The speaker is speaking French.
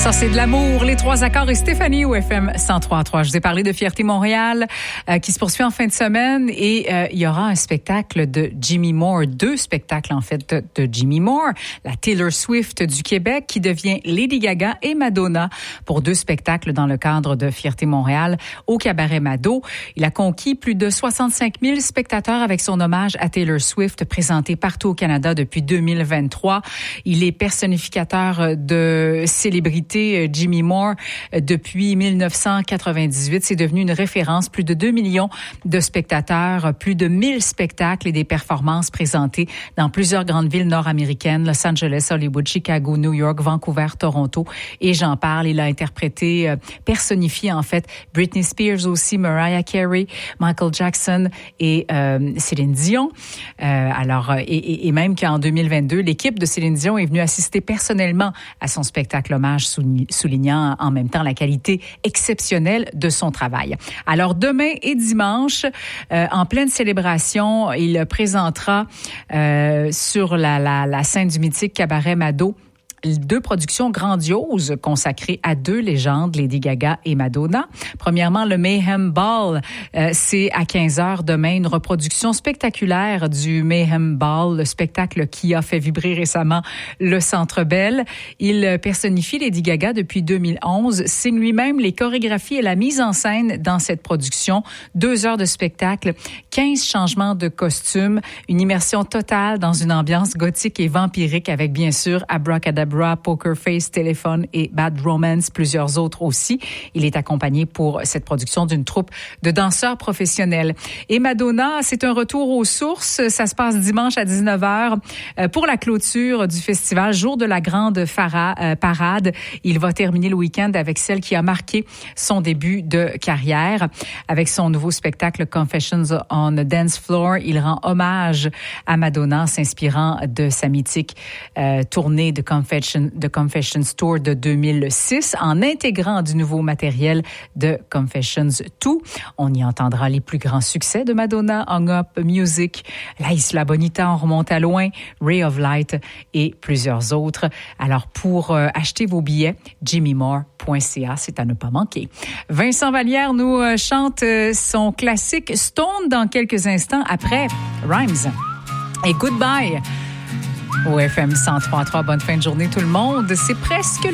Ça, c'est de l'amour. Les trois accords et Stéphanie au FM 103.3. Je vous ai parlé de Fierté Montréal qui se poursuit en fin de semaine et il y aura un spectacle de Jimmy Moore, deux spectacles en fait de Jimmy Moore, la Taylor Swift du Québec qui devient Lady Gaga et Madonna pour deux spectacles dans le cadre de Fierté Montréal au Cabaret Mado. Il a conquis plus de 65 000 spectateurs avec son hommage à Taylor Swift présenté partout au Canada depuis 2023. Il est personnificateur de célébrités Jimmy Moore depuis 1998. C'est devenu une référence. Plus de 2 millions de spectateurs, plus de 1000 spectacles et des performances présentées dans plusieurs grandes villes nord-américaines, Los Angeles, Hollywood, Chicago, New York, Vancouver, Toronto et j'en parle. Il a interprété, personnifié en fait, Britney Spears aussi, Mariah Carey, Michael Jackson et Céline Dion. Et même qu'en 2022, l'équipe de Céline Dion est venue assister personnellement à son spectacle hommage, soulignant en même temps la qualité exceptionnelle de son travail. Alors demain et dimanche, en pleine célébration, il présentera sur la scène du mythique Cabaret Mado deux productions grandioses consacrées à deux légendes, Lady Gaga et Madonna. Premièrement, le Mayhem Ball, c'est à 15h demain, une reproduction spectaculaire du Mayhem Ball, le spectacle qui a fait vibrer récemment le Centre Bell. Il personnifie Lady Gaga depuis 2011, signe lui-même les chorégraphies et la mise en scène dans cette production. 2 heures de spectacle, 15 changements de costumes, une immersion totale dans une ambiance gothique et vampirique avec bien sûr Abracadabra, Poker Face, Téléphone et Bad Romance, plusieurs autres aussi. Il est accompagné pour cette production d'une troupe de danseurs professionnels. Et Madonna, c'est un retour aux sources. Ça se passe dimanche à 19h pour la clôture du festival, jour de la grande parade. Il va terminer le week-end avec celle qui a marqué son début de carrière. Avec son nouveau spectacle Confessions on a Dance Floor, il rend hommage à Madonna, s'inspirant de sa mythique tournée de Confessions Tour de 2006 en intégrant du nouveau matériel de Confessions 2. On y entendra les plus grands succès de Madonna, Hung Up Music, La Isla Bonita, On remonte à loin, Ray of Light et plusieurs autres. Alors pour acheter vos billets, jimmymore.ca, c'est à ne pas manquer. Vincent Vallière nous chante son classique Stone dans quelques instants après Rhymes et Goodbye. Au FM 103.3, bonne fin de journée tout le monde. C'est presque